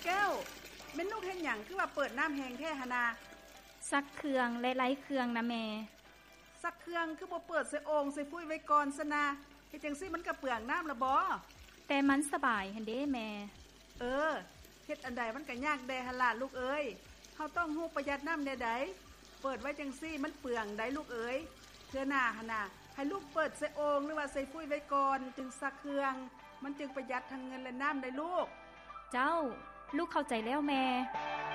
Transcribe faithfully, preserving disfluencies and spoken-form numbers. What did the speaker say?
แก้วแม่นลูกเฮ็ดหยังคือว่าเปิดน้ำแห้งแท้หนาซักเครื่องและไล้เครื่องนะแม่ซักเครื่องคือบ่เปิดใส่โอ่งใส่ฟุ้ยไว้ก่อนซะนะเฮ็ดจังซี่มันก็เปลืองน้ำละบ่แต่มันสบายหั่นเด้แม่เออเฮ็ดอันใดมันก็ยากแดหั่นล่ะลูกเอ้ยเฮาต้องฮู้ประหยัดน้ำแน่ใดเปิดไว้จังซี่มันเปลืองได้ลูกเอ้ยเทื่อหน้าหั่นน่ะให้ลูกเปิดใส่โอ่งหรือว่าใส่ฟุ้ยไว้ก่อนจึงซักเครื่องมันจึงประหยัดทั้งเงินและน้ำได้ลูกเจ้าลูกเข้าใจแล้วแม่